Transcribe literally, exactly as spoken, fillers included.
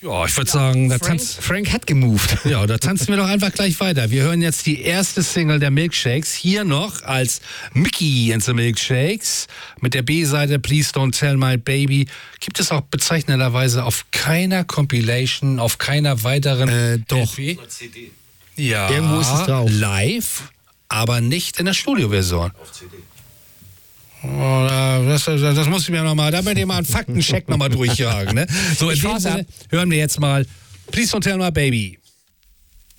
Ja, ich würde sagen, da Frank, tanzt... Frank hat gemoved. Ja, da tanzen wir doch einfach gleich weiter. Wir hören jetzt die erste Single der Milkshakes. Hier noch als Mickey and the Milkshakes mit der B-Seite Please Don't Tell My Baby. Gibt es auch bezeichnenderweise auf keiner Compilation, auf keiner weiteren Äh, doch. L P? Ja, Irgendwo ist es drauf. live, aber nicht in der Studioversion. Auf C D. Oh, das, das, das muss ich mir nochmal, da werde ich mal einen Faktencheck nochmal durchjagen. Ne? So, in Ich dem fahr's Sinne hören wir jetzt mal Please Don't Tell My Baby.